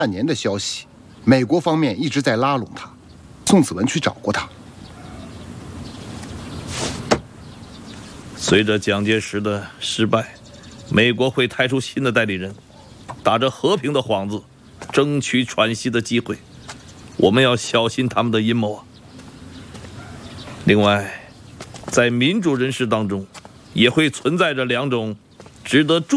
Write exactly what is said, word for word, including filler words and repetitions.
半年的消息，美国方面一直在拉拢他。宋子文去找过他。 随着蒋介石的失败，美国会派出新的代理人，打着和平的幌子，争取喘息的机会。我们要小心他们的阴谋啊！另外，在民主人士当中，也会存在着两种值得注